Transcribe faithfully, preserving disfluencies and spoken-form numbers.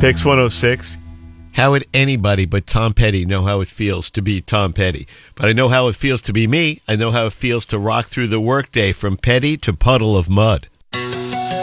Pix one oh six. How would anybody but Tom Petty know how it feels to be Tom Petty? But I know how it feels to be me. I know how it feels to rock through the workday from Petty to Puddle of Mud.